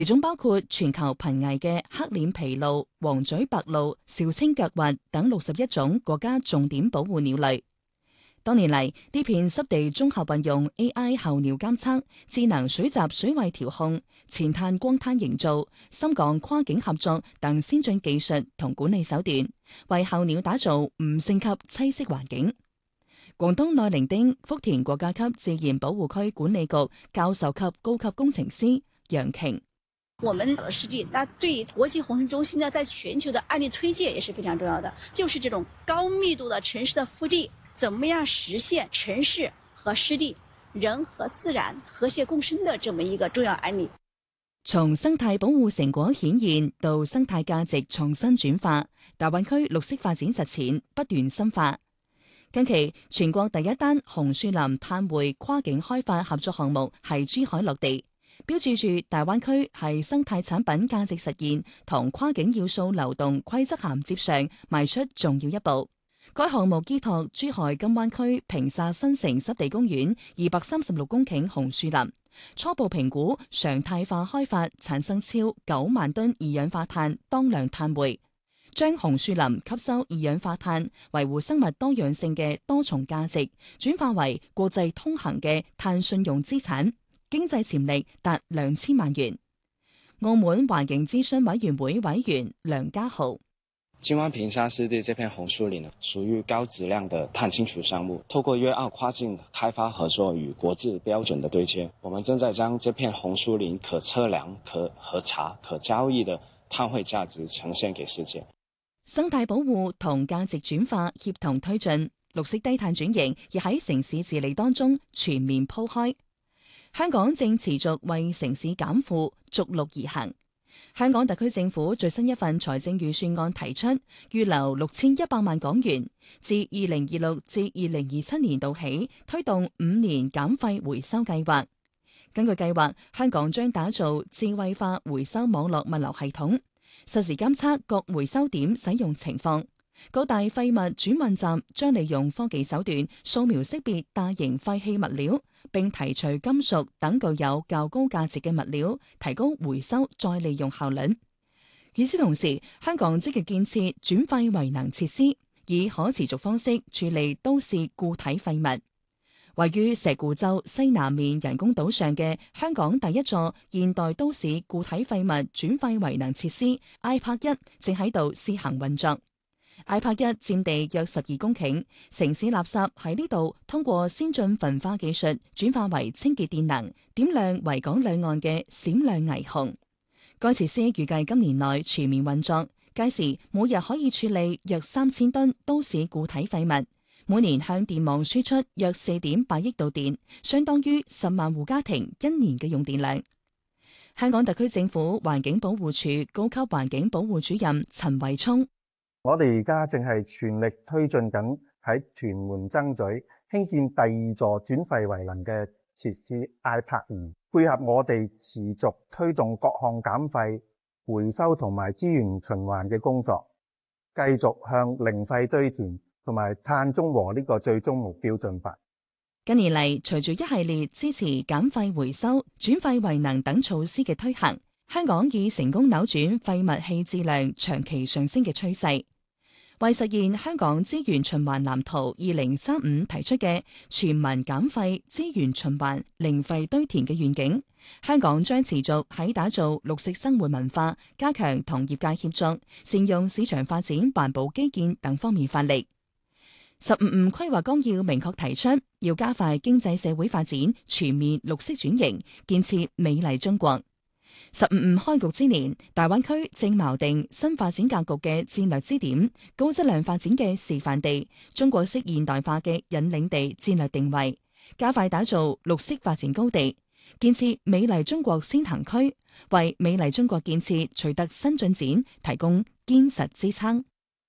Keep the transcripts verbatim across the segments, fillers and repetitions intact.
其中包括全球瀕危嘅黑臉琵鷺、黃嘴白鷺、肇青腳鷸等六十一種國家重點保護鳥類。多年嚟，呢片濕地綜合運用 A I 候鳥監測、智能水閘水位調控、前灘光灘營造、深港跨境合作等先進技術同管理手段，為候鳥打造五星級棲息環境。廣東內伶仃福田國家級自然保護區管理局教授級高級工程師楊瓊。 我們的濕地，那對國際紅鸞中心呢，在全球的案例推介也是非常重要的，就是這種高密度的城市的腹地，怎麼樣實現城市和濕地、人和自然和諧共生的這麼一個重要案例。 從生態保護成果顯現到生態價值創新轉化，大灣區綠色發展實踐不斷深化。近期，全國第一單紅樹林碳匯跨境開發合作項目係珠海落地，標誌住大灣區係生態產品價值實現同跨境要素流動規則銜接上邁出重要一步。該項目依託珠海金灣區平沙新城濕地公園二百三十六公頃紅樹林，初步評估常態化開發產生超九萬噸二氧化碳當量碳匯，將紅樹林吸收二氧化碳、維護生物多樣性嘅多重價值轉化為國際通行嘅碳信用資產，經濟潛力達兩千萬元。澳門環境諮詢委員會委員梁家豪。 金灣平沙濕地這片紅樹林屬於高質量的碳清除項目，透過粵澳跨境開發合作與國際標準的對接，我們正在將這片紅樹林可測量、可核查、可交易的碳匯價值呈現給世界。 生態保護同價值轉化協同推進，綠色低碳轉型亦喺城市治理當中全面鋪開。香港正持續為城市減負逐鹿而行。香港特區政府最新一份財政預算案提出，預留六千一百萬港元，自二零二六至二零二七年度起推動五年減廢回收計劃。根據計劃，香港將打造智慧化回收網絡物流系統，實時監測各回收點使用情況。各大廢物轉運站將利用科技手段掃描識別大型廢棄物料，並提除金屬等具有較高價值嘅物料，提高回收再利用效率。與此同時，香港積極建設轉廢為能設施，以可持續方式處理都市固體廢物。位於石鼓洲西南面人工島上嘅香港第一座現代都市固體廢物轉廢為能設施 I P A R K 一正喺度試行運作。I P A R K 一佔地約十二公頃，城市垃圾喺呢度通過先進焚化技術轉化為清潔電能，點亮維港兩岸嘅閃亮霓虹。該設施預計今年內全面運作，屆時每日可以處理約三千噸都市固體廢物，每年向電網輸出約四點八億度電，相當於十萬戶家庭一年嘅用電量。香港特區政府環境保護署高級環境保護主任陳維聰。 我哋而家正係全力推進緊喺屯門爭咀興建第二座轉廢為能嘅設施 I P A R K 二，配合我哋持續推動各項減廢、回收同埋資源循環嘅工作，繼續向零廢堆填同埋碳中和呢個最終目標進發。 近年嚟，隨住一系列支持減廢回收、轉廢為能等措施嘅推行，香港已成功扭轉廢物棄置量長期上升嘅趨勢。為實現香港資源循環藍圖二零三五提出嘅全民減廢、資源循環、零廢堆填嘅願景，香港將持續喺打造綠色生活文化、加強同業界協作、善用市場發展環保基建等方面發力。十五五規劃綱要明確提出，要加快經濟社會發展，全面綠色轉型，建設美麗中國。十五五開局之年，大灣區正錨定新發展格局嘅戰略支點、高質量發展嘅示範地、中國式現代化嘅引領地戰略定位，加快打造綠色發展高地，建設美麗中國先行區，為美麗中國建設取得新進展提供堅實支撐。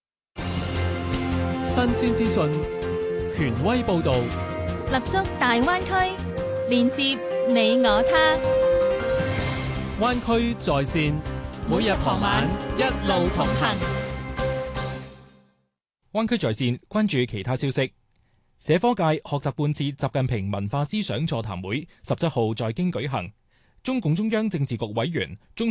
新鮮資訊，權威報導， 立足大灣區，連接你我他。 灣區在線，每日傍晚一路同行。灣區在線關注其他消息。社科界學習貫徹習近平文化思想座談會十七號在京舉行。 中共中央政治局委員、中